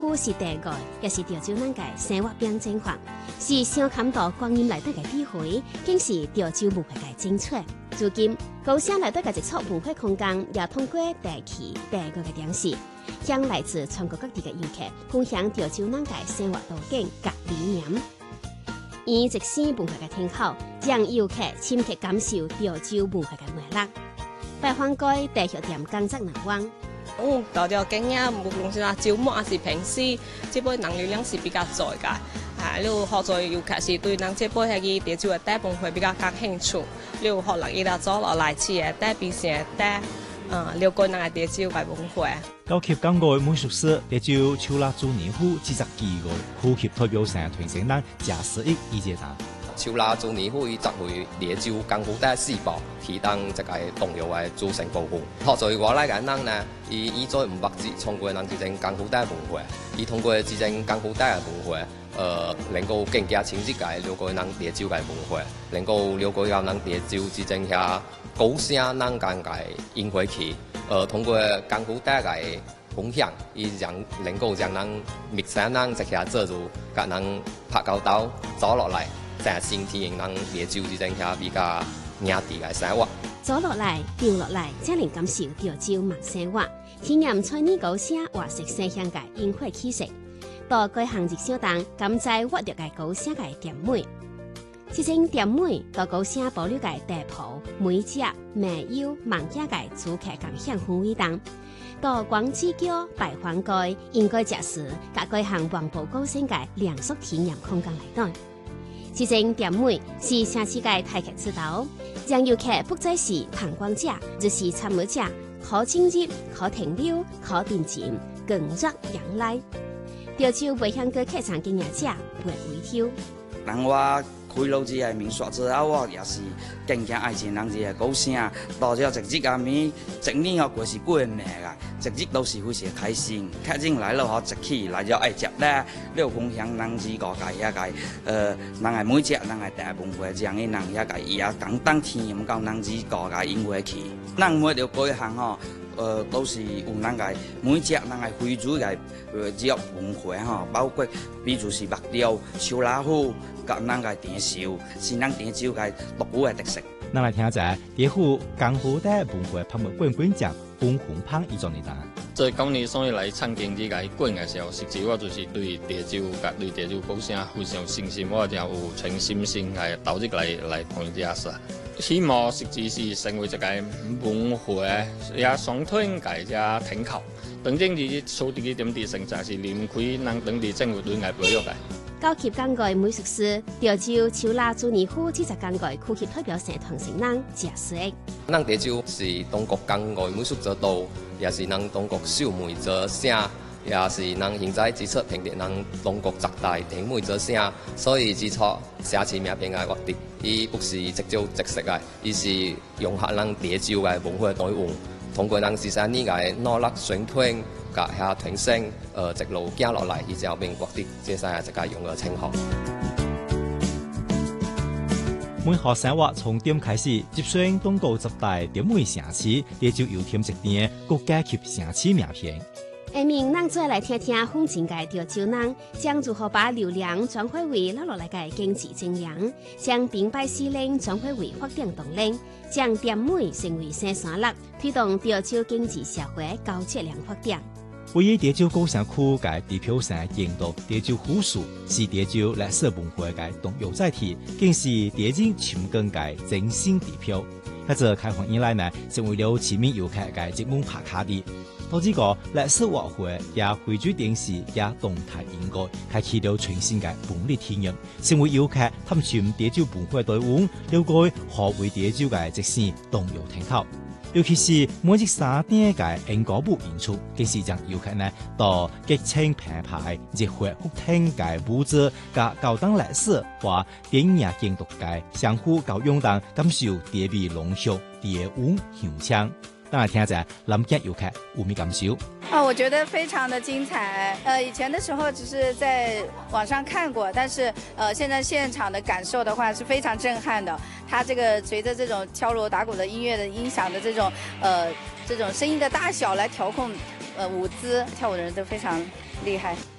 故是地外，也是潮州人嘅生活表征法，是上坎到光阴来得嘅智慧，更是潮州文化嘅精粹。如今，高聲來得嘅一處文化空間，也通過地區、地域嘅電視，將來自全國各地嘅遊客分享潮州人嘅生活路徑及理念。以即時文化嘅聽口，讓遊客深刻感受潮州文化嘅魅力。拜訪過地學店工作難忘。 到條經驗，無論是話週末還是平時，這杯人流量是比較在㗎。你學在遊客是對人這杯係潮州嘅大文化比較感興趣。你學能伊拉做落來似嘅大變成大，了解人嘅潮州嘅文化。 高級港外美術師潮州秋辣做年虎40幾個呼吸代表性團成人假實益意見談。 秋辣做年虎以作為潮州江湖的四寶，提當一個重要嘅組成部分。學在我來嘅人呢，伊在唔白字通過人之間江湖的文化，伊通過之間江湖的文化，能夠更加清晰嘅了解人潮州嘅文化，能夠了解到人潮州之間遐高聲人間嘅音樂器，通過江湖的嘅分享，伊能夠將人陌生人即係做入，甲人拍交道走落來。在身體人潮州之間遐比較野地嘅生活， 走落來、掉落來，才能感受潮州慢生活，體驗菜呢高聲華式聲響嘅音樂氣息。到各行業小檔，感在挖到嘅高聲嘅甜美。這種甜美到高聲保留嘅地鋪、美食、美優、網家嘅主客共享氛圍檔。到廣之橋、拜訪過應該食時，甲各行環保高聲嘅良宿體驗空間嚟對。這種店美是城市嘅太客之道，讓遊客不再是旁觀者，而是參與者，可進入、可停留、可定情，更入人來。潮州未向過客場經驗者會回挑。 人我開路子嘅民宿之後，我也是更加愛情人子嘅高聲，到咗直接咁咪整年我過是過年嘅，直接都是非常開心。客人來了後，一起來咗愛食咧，了分享人子個界遐個，人係每隻人係大文化，這樣嘅人遐個伊也簡單體驗到人子個個音樂去。人每條過行吼。都是有人個每隻人個非洲個只有文化吼，包括比如是木雕、手拉虎、甲人個電繡，是咱潮州個獨有嘅特色。 咱來聽一下潮湖江湖的文化拍賣冠獎風紅棒一種嚟答。 在今年所以來參競這個冠嘅時候，實際我就是對潮州甲對潮州高聲非常信心，我就有全心心來投入來參加噻。希望實際是成為一個文化也雙團嘅只挺口，等陣啲數啲點啲成就係連開能等啲政府對外培育嘅。 高級港外美術師潮州秋辣做年虎40港外區級代表社團成人假實益。 咱潮州是中國港外美術之都，也是咱中國秀美之城，也是咱現在支出評定咱中國十大甜美之城，所以支出寫起名片嘅決定，伊不是直接直食嘅，伊是融合咱潮州嘅文化內容，通過咱13年嘅努力宣傳。甲遐傳承，一路行落來，伊就變獲得這些一個用嘅稱號。 每項生活從點開始，接選中國10大甜美城市，也就有添一點國家級城市名片。 下面，咱再來聽聽風景嘅潮州人，將如何把流量轉化為留落來嘅經濟增量，將兵敗司令轉化為發展動力，將甜美成為生產力，推動潮州經濟社會高質量發展。 位於潮州高聲區嘅地標性建築潮州府署，是潮州歷史文化嘅重要載體，更是潮人深耕嘅精神地標。喺這開放以來呢，成為了市民遊客嘅熱門打卡地。到這個歷史活會也匯聚電視也動態應該開啟了全新嘅本地體驗，成為遊客探尋潮州文化隊伍，了解何為潮州嘅歷史動搖聽口。尤其是每日3點嘅英歌舞演出，更是讓遊客呢到激情澎湃、熱血沸騰嘅舞者加高檔歷史或電影建築嘅相互交融當，感受地味濃縮、地溫香香。當然聽下南京遊客有咩感受？ 我覺得非常的精彩。以前的時候只是在網上看過，但是現在現場的感受的話是非常震撼的。它這個隨着這種敲鑼打鼓的音樂的音響的這種聲音的大小來調控舞姿，跳舞的人都非常厉害。